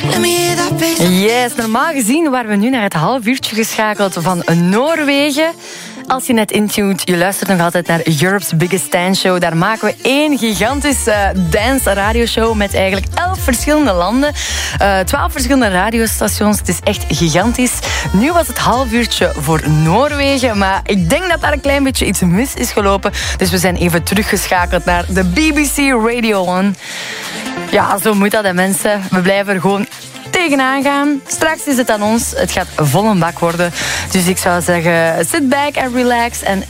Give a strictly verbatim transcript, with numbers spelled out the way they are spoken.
Yes, normaal gezien waren we nu naar het half uurtje geschakeld van Noorwegen. Als je net intuned, je luistert nog altijd naar Europe's Biggest Dance Show. Daar maken we één gigantische dance radioshow met eigenlijk elf verschillende landen. Uh, twaalf verschillende radiostations. Het is echt gigantisch. Nu was het half uurtje voor Noorwegen, maar ik denk dat daar een klein beetje iets mis is gelopen. Dus we zijn even teruggeschakeld naar de B B C Radio one. Ja, zo moet dat, hè, mensen. We blijven er gewoon tegenaan gaan. Straks is het aan ons. Het gaat vol een bak worden. Dus ik zou zeggen, sit back and relax en